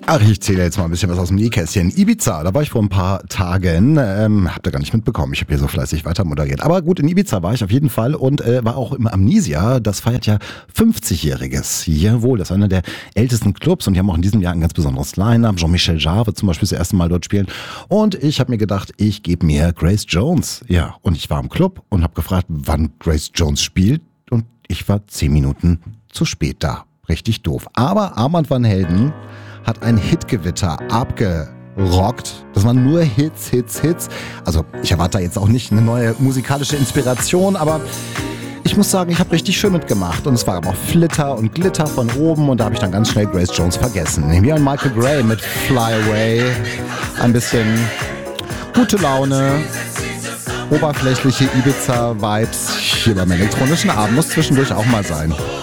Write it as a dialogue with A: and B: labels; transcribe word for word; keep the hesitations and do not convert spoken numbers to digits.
A: Ach, ich zähle jetzt mal ein bisschen was aus dem Nähkästchen. Ibiza, da war ich vor ein paar Tagen, ähm, habt ihr gar nicht mitbekommen, ich habe hier so fleißig weiter moderiert. Aber gut, in Ibiza war ich auf jeden Fall und äh, war auch im Amnesia, das feiert ja fünfzigjähriges. Jawohl, das ist einer der ältesten Clubs und die haben auch in diesem Jahr ein ganz besonderes Line-Up. Jean-Michel Jarre wird zum Beispiel das erste Mal dort spielen und ich habe mir gedacht, ich gebe mir Grace Jones. Ja, und ich war im Club und habe gefragt, wann Grace Jones spielt und ich war zehn Minuten zu spät da. Richtig doof. Aber Armand van Helden hat ein Hitgewitter abgerockt. Das waren nur Hits, Hits, Hits. Also ich erwarte da jetzt auch nicht eine neue musikalische Inspiration, aber ich muss sagen, ich habe richtig schön mitgemacht. Und es war aber auch Flitter und Glitter von oben und da habe ich dann ganz schnell Grace Jones vergessen. Hier ein Michael Gray mit Fly Away. Ein bisschen gute Laune, oberflächliche Ibiza-Vibes hier beim elektronischen Abend muss zwischendurch auch mal sein.